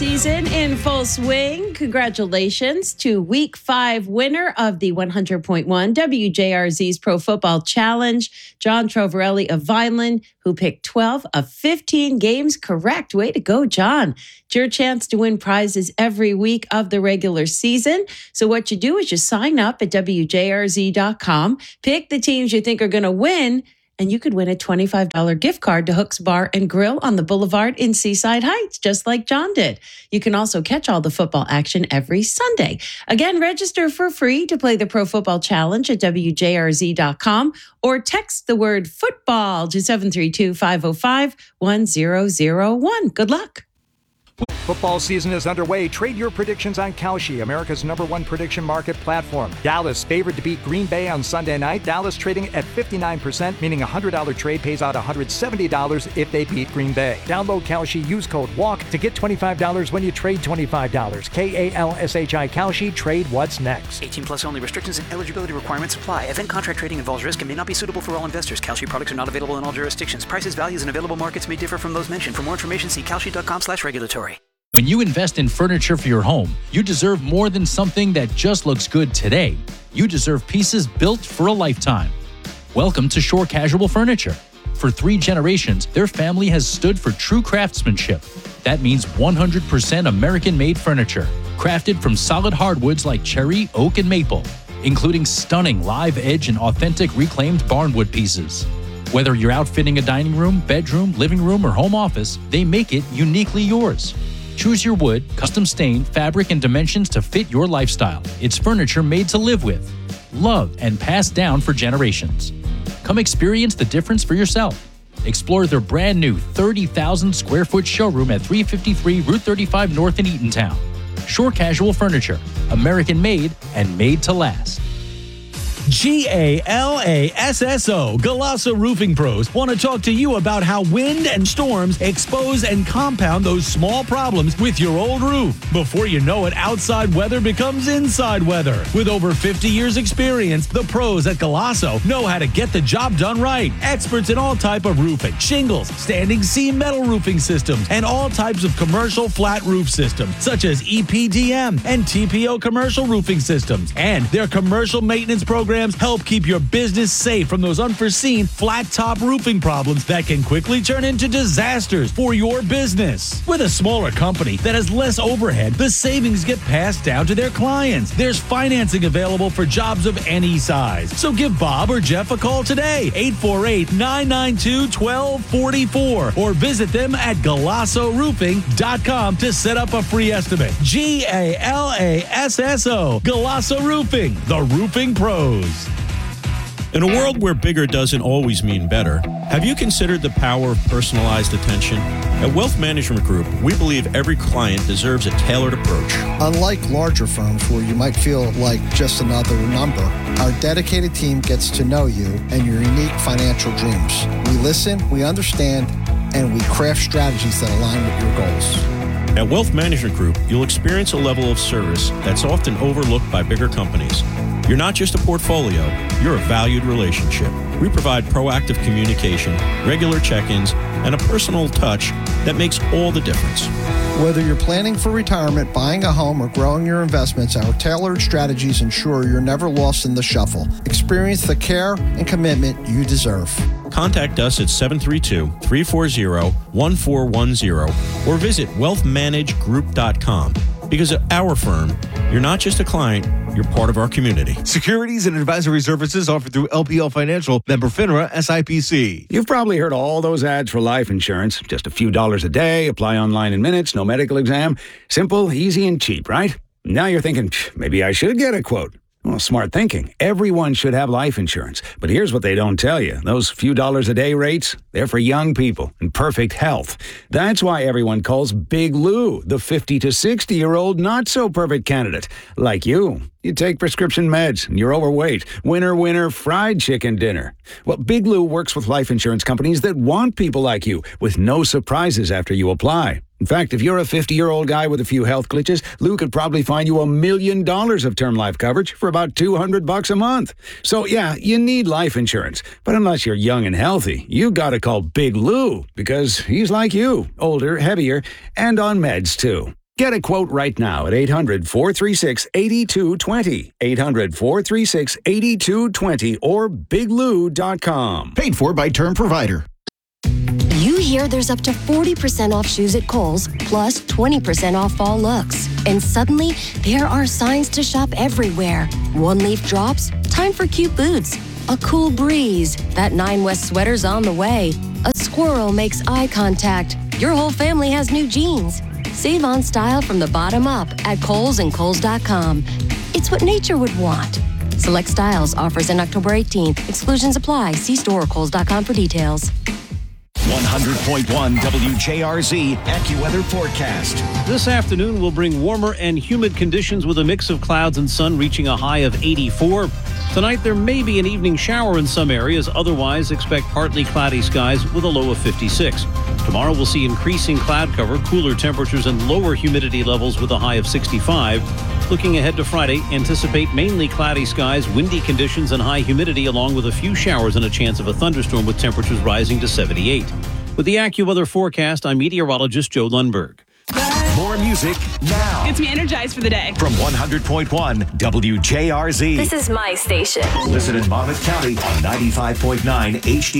season in full swing. Congratulations to Week 5 winner of the 100.1 WJRZ's Pro Football Challenge, John Trovarelli of Vineland, who picked 12 of 15 games correct. Way to go, John. It's your chance to win prizes every week of the regular season. So what you do is you sign up at WJRZ.com, pick the teams you think are going to win, and you could win a $25 gift card to Hook's Bar and Grill on the Boulevard in Seaside Heights, just like John did. You can also catch all the football action every Sunday. Again, register for free to play the Pro Football Challenge at WJRZ.com or text the word football to 732-505-1001. Good luck. Football season is underway. Trade your predictions on Kalshi, America's #1 prediction market platform. Dallas favored to beat Green Bay on Sunday night. Dallas trading at 59%, meaning a $100 trade pays out $170 if they beat Green Bay. Download Kalshi, use code WALK to get $25 when you trade $25. Kalshi, Kalshi, trade what's next. 18 plus only. Restrictions and eligibility requirements apply. Event contract trading involves risk and may not be suitable for all investors. Kalshi products are not available in all jurisdictions. Prices, values, and available markets may differ from those mentioned. For more information, see kalshi.com/regulatory. When you invest in furniture for your home, you deserve more than something that just looks good today. You deserve pieces built for a lifetime. Welcome to Shore Casual Furniture. For 3 generations, their family has stood for true craftsmanship. That means 100% American-made furniture, crafted from solid hardwoods like cherry, oak, and maple, including stunning live edge and authentic reclaimed barnwood pieces. Whether you're outfitting a dining room, bedroom, living room, or home office, they make it uniquely yours. Choose your wood, custom stain, fabric, and dimensions to fit your lifestyle. It's furniture made to live with, love, and passed down for generations. Come experience the difference for yourself. Explore their brand new 30,000 square foot showroom at 353 Route 35 North in Eatontown. Shore Casual Furniture, American made and made to last. GALASSO, Galasso Roofing Pros, want to talk to you about how wind and storms expose and compound those small problems with your old roof. Before you know it, outside weather becomes inside weather. With over 50 years experience, the pros at Galasso know how to get the job done right. Experts in all type of roofing, shingles, standing seam metal roofing systems, and all types of commercial flat roof systems, such as EPDM and TPO commercial roofing systems. And their commercial maintenance programs help keep your business safe from those unforeseen flat-top roofing problems that can quickly turn into disasters for your business. With a smaller company that has less overhead, the savings get passed down to their clients. There's financing available for jobs of any size. So give Bob or Jeff a call today, 848-992-1244, or visit them at GalassoRoofing.com to set up a free estimate. GALASSO, Galasso Roofing, the roofing pros. In a world where bigger doesn't always mean better, have you considered the power of personalized attention? At Wealth Management Group, we believe every client deserves a tailored approach. Unlike larger firms where you might feel like just another number, our dedicated team gets to know you and your unique financial dreams. We listen, we understand, and we craft strategies that align with your goals. At Wealth Management Group, you'll experience a level of service that's often overlooked by bigger companies. You're not just a portfolio, you're a valued relationship. We provide proactive communication, regular check-ins, and a personal touch that makes all the difference. Whether you're planning for retirement, buying a home, or growing your investments, our tailored strategies ensure you're never lost in the shuffle. Experience the care and commitment you deserve. Contact us at 732-340-1410 or visit wealthmanagegroup.com. Because at our firm, you're not just a client, you're part of our community. Securities and advisory services offered through LPL Financial, member FINRA, SIPC. You've probably heard all those ads for life insurance. Just a few dollars a day, apply online in minutes, no medical exam. Simple, easy, and cheap, right? Now you're thinking, maybe I should get a quote. Well, smart thinking. Everyone should have life insurance. But here's what they don't tell you. Those few dollars a day rates, they're for young people in perfect health. That's why everyone calls Big Lou the 50 to 60-year-old not-so-perfect candidate. Like you. You take prescription meds, and you're overweight. Winner, winner, fried chicken dinner. Well, Big Lou works with life insurance companies that want people like you, with no surprises after you apply. In fact, if you're a 50-year-old guy with a few health glitches, Lou could probably find you $1 million of term life coverage for about $200 a month. So yeah, you need life insurance. But unless you're young and healthy, you gotta call Big Lou, because he's like you, older, heavier, and on meds too. Get a quote right now at 800-436-8220. 800-436-8220 or biglou.com. Paid for by Term Provider. You hear there's up to 40% off shoes at Kohl's, plus 20% off fall looks. And suddenly, there are signs to shop everywhere. One leaf drops, time for cute boots. A cool breeze, that 9 West sweater's on the way. A squirrel makes eye contact. Your whole family has new jeans. Save on style from the bottom up at Kohl's and Kohl's.com. It's what nature would want. Select styles, offers in October 18th. Exclusions apply. See store or Kohl's.com for details. 100.1 WJRZ AccuWeather forecast. This afternoon will bring warmer and humid conditions with a mix of clouds and sun reaching a high of 84. Tonight there may be an evening shower in some areas. Otherwise, expect partly cloudy skies with a low of 56. Tomorrow we'll see increasing cloud cover, cooler temperatures, and lower humidity levels with a high of 65. Looking ahead to Friday, anticipate mainly cloudy skies, windy conditions, and high humidity, along with a few showers and a chance of a thunderstorm with temperatures rising to 78. With the AccuWeather forecast, I'm meteorologist Joe Lundberg. More music now. Gets me energized for the day. From 100.1 WJRZ. This is my station. Listen in Monmouth County on 95.9 HD.